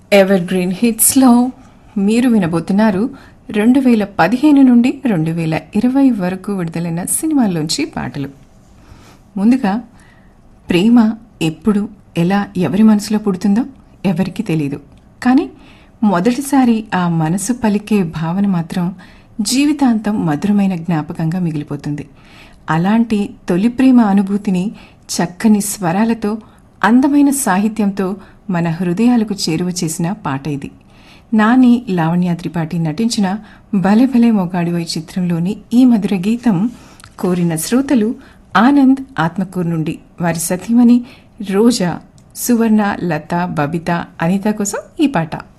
Ever green హిట్స్లో మీరు వినబోతున్నారు 2015 నుండి 2020 వరకు విడుదలైన సినిమాల్లోంచి పాటలు. ముందుగా, ప్రేమ ఎప్పుడు ఎలా ఎవరి మనసులో పుడుతుందో ఎవరికి తెలీదు. కానీ మొదటిసారి ఆ మనసు పలికే భావన మాత్రం జీవితాంతం మధురమైన జ్ఞాపకంగా మిగిలిపోతుంది. అలాంటి తొలి ప్రేమ అనుభూతిని చక్కని స్వరాలతో, అందమైన సాహిత్యంతో మన హృదయాలకు చేరువ చేసిన పాట ఇది. నాని, లావణ్య త్రిపాఠి నటించిన భలే భలే మొగాడివై చిత్రంలోని ఈ మధుర గీతం కోరిన శ్రోతలు ఆనంద్ ఆత్మకూరు నుండి వారి సతీమణి రోజా, సువర్ణ, లత, బబిత, అనిత కోసం ఈ పాట.